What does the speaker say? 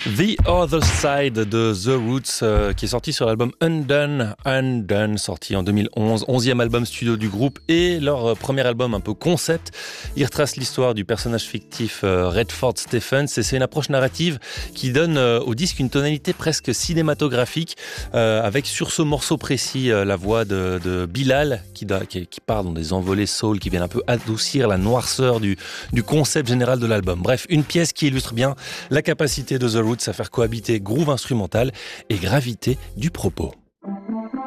The Other Side de The Roots, qui est sorti sur l'album Undone, sorti en 2011, 11e album studio du groupe et leur premier album un peu concept. Ils retracent l'histoire du personnage fictif Redford Stephens et c'est une approche narrative qui donne au disque une tonalité presque cinématographique, avec sur ce morceau précis la voix de Bilal qui part dans des envolées soul qui viennent un peu adoucir la noirceur du concept général de l'album. Bref, une pièce qui illustre bien la capacité de The Roots à faire cohabiter groove instrumental et gravité du propos.